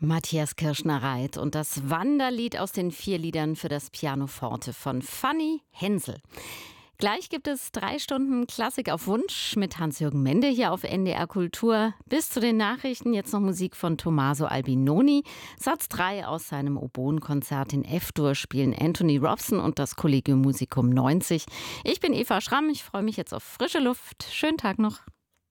Matthias Kirschner-Reit und das Wanderlied aus den 4 Liedern für das Pianoforte von Fanny Hensel. Gleich gibt es 3 Stunden Klassik auf Wunsch mit Hans-Jürgen Mende hier auf NDR Kultur. Bis zu den Nachrichten jetzt noch Musik von Tommaso Albinoni. Satz 3 aus seinem Oboenkonzert in F-Dur spielen Anthony Robson und das Collegium Musicum 90. Ich bin Eva Schramm, ich freue mich jetzt auf frische Luft. Schönen Tag noch.